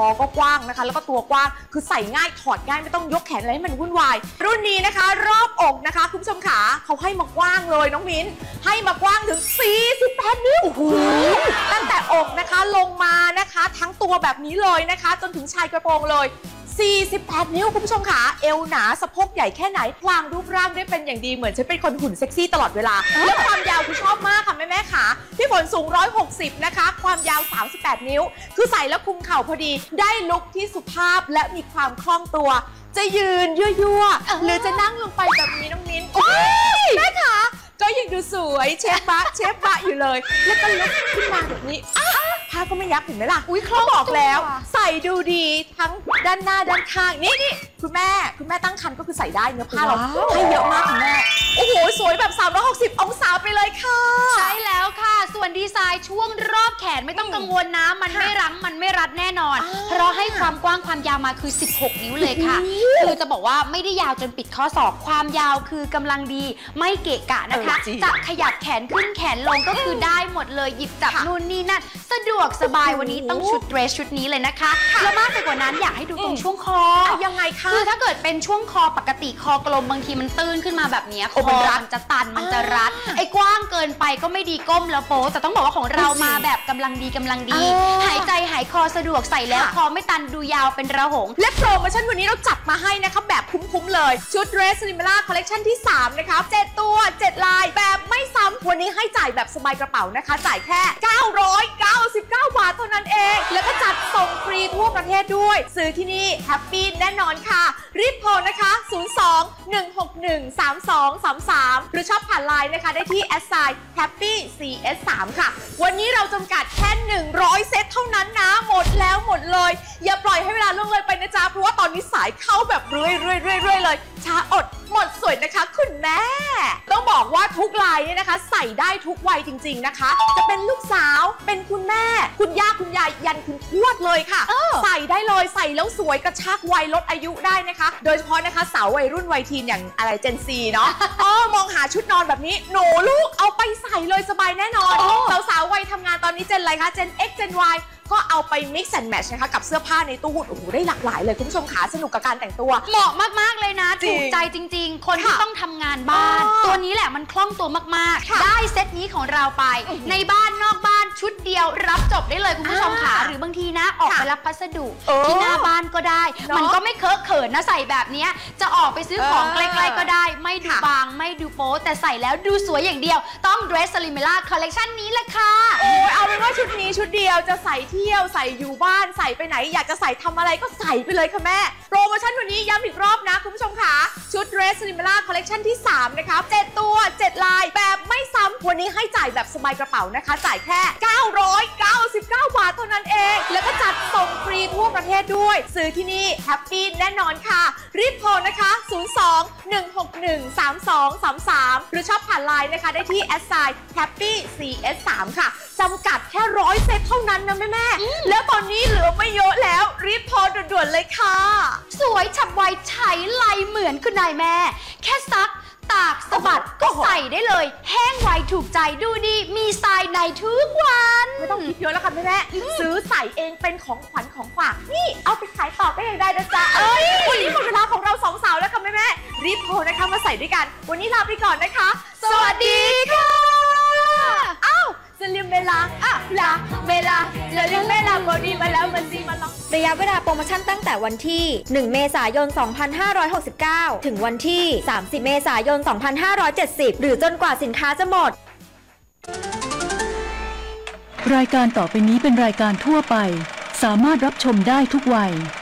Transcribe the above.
ก็กว้างนะคะแล้วก็ตัวกว้างคือใส่ง่ายถอดง่ายไม่ต้องยกแขนอะไรให้มันวุ่นวายรุ่นนี้นะคะรอบอกนะคะคุณผู้ชมขาเขาให้มากว้างเลยน้องมิ้นให้มากว้างถึง48นิ้วตั้งแต่อกนะคะลงมานะคะทั้งตัวแบบนี้เลยนะคะจนถึงชายกระโปรงเลย48นิ้วคุณผู้ชมขาเอวหนาสะโพกใหญ่แค่ไหนพลางรูปร่างได้เป็นอย่างดีเหมือนฉันเป็นคนหุ่นเซ็กซี่ตลอดเวลาและความยาวคือชอบมากค่ะแม่ขาพี่ฝนสูง160นะคะความยาว38นิ้วคือใส่แล้วคุมเข่าพอดีได้ลุคที่สุภาพและมีความคล่องตัวจะยืนยั่วๆหรือจะนั่งลงไปแบบนี้น้องมิ้นแม่ขาก็ยังดูสวยเชฟบะอยู่เลยแล้วก็ลุกขึ้นมาแบบนี้ผ้าก็ไม่ยับเห็นไหมล่ะเขาบอกแล้วใส่ดูดีทั้งด้านหน้าด้านข้างนี่คุณแม่ตั้งครรภ์ก็คือใส่ได้เนื้อผ้าเราให้เยอะมากคุณแม่โอ้โหสวยแบบ360องศาไปเลยค่ะใช่แล้วค่ะส่วนดีไซน์ช่วงรอบแขนไม่ต้องกังวลนะมันไม่รั้งมันไม่รัดแน่นอนเพราะให้ความกว้างความยาวมาคือ16นิ้วเลยค่ะคือจะบอกว่าไม่ได้ยาวจนปิดข้อศอกความยาวคือกำลังดีไม่เกะกะนะคะจะขยับแขนขึ้นแขนลงก็คือได้หมดเลยหยิบจับนู่นนี่นั่นสะดวกสบายวันนี้ต้องชุดเดรสชุดนี้เลยนะคะแล้วมากไปกว่านั้นอยากให้ดูตรงช่วงคอยังไงคะคือถ้าเกิดเป็นช่วงคอปกติคอกลมบางทีมันตื้นขึ้นมาแบบนี้คอมันจะตันมันจะรัดไอ้กว้างเกินไปก็ไม่ดีก้มแล้วโป๊แต่ต้องบอกว่าของเรามาแบบกำลังดีหายใจหายคอสะดวกใส่แล้วคอไม่ตันดูยาวเป็นระหงและโปรโมชั่นวันนี้เราจัดมาให้นะคะแบบคุ้มๆเลยชุดเดรสลิมล่าคอลเลคชันที่3นะคะ7ตัว7ลายแบบไม่ซ้ำวันนี้ให้จ่ายแบบสบายกระเป๋านะคะจ่ายแค่999 บาทเท่านั้นเองแล้วก็จัดส่งฟรีทั่วประเทศด้วยซื้อที่นี่แฮปปี้แน่นอนค่ะรีบโทรนะคะ02-161-3233หรือชอบผ่านไลน์นะคะได้ที่ @happycs3 ค่ะวันนี้เราจำกัดแค่100เซตเท่านั้นนะหมดแล้วหมดเลยอย่าปล่อยให้เวลาล่วงเลยไปนะจ๊ะเพราะว่าตอนนี้สายเข้าแบบเรื่อยเลยช้าอดหมดสวยนะคะคุณแม่ต้องบอกว่าทุกลายเนี่ยนะคะใส่ได้ทุกวัยจริงๆนะคะจะเป็นลูกสาวเป็นคุณแม่คุณย่าคุณยายยันคุณทวดเลยค่ะใส่ได้เลยใส่แล้วสวยกระชากวัยลดอายุได้นะคะโดยเฉพาะนะคะสาววัยรุ่นวัยทีนอย่างอะไรเจนซีเนาะมองหาชุดนอนแบบนี้หนูลูกเอาไปใส่เลยสบายแน่นอนสาววัยทำงานตอนนี้เจนอะไรคะเจน X เจน Yก็เอาไป mix and match นะคะกับเสื้อผ้าในตู้โอ้โหได้หลากหลายเลยคุณผู้ชมขาสนุกกับการแต่งตัวเหมาะมากๆเลยนะถูกใจจริงๆคนที่ต้องทำงานบ้านตัวนี้แหละมันคล่องตัวมากๆได้เซตนี้ของเราไปในบ้านนอกบ้านชุดเดียวรับจบได้เลยคุณผู้ชมขาหรือบางทีนะออกไปรับพัสดุที่หน้าบ้านก็ได้มันก็ไม่เคอะเขินนะใส่แบบนี้จะออกไปซื้อของใกล้ๆก็ได้ไม่ดูบางไม่ดูโป๊แต่ใส่แล้วดูสวยอย่างเดียวต้อง Dress Slimella Collection นี้แหละค่ะโอ้ยเอาเป็นว่าชุดนี้ชุดเดียวจะใส่เที่ยวใส่อยู่บ้านใส่ไปไหนอยากจะใส่ทำอะไรก็ใส่ไปเลยค่ะแม่โปรโมชั่นวันนี้ย้ำอีกรอบนะคุณผู้ชมค่ะชุด Dress Slimella Collection ที่3นะคะ7ตัว7ลายแบบไม่ซ้ำวันนี้ให้จ่ายแบบสบายกระเป๋านะคะจ่ายแค่999 บาทเท่านั้นเองแล้วก็จัดส่งฟรีทั่วประเทศด้วยซื้อที่นี่แฮปปี้แน่นอนค่ะรีบโทรนะคะ02-161-3233หรือชอบผ่านไลน์นะคะได้ที่ @happycs3 ค่ะจำกัดแค่100เซตเท่านั้นนะแม่แล้วตอนนี้เหลือไม่เยอะแล้วรีบโทรด่วนๆเลยค่ะสวยฉับไวใช้ลายเหมือนคุณนายแม่แค่ซักตากสะบัดก็ใส่ได้เลยแห้งไวถูกใจดูดีมีสไตล์ในทุกวันไม่ต้องคิดเยอะแล้วค่ะแม่ซื้อใส่เองเป็นของขวัญของฝากนี่เอาไปขายต่อก็ยังได้นะจ๊ะวันนี้หมดเวลาของเราสองสาวแล้วค่ะแม่รีบโทรนะคะมาใส่ด้วยกันวันนี้ลาไปก่อนนะคะสวัสดีค่ะอ้าวสลิมเวลาเวลาบอดี้มาแล้วมันซีมาลองระยะเวลาโปรโมชั่นตั้งแต่วันที่1เมษายน2569ถึงวันที่30เมษายน2570หรือจนกว่าสินค้าจะหมดรายการต่อไปนี้เป็นรายการทั่วไปสามารถรับชมได้ทุกวัย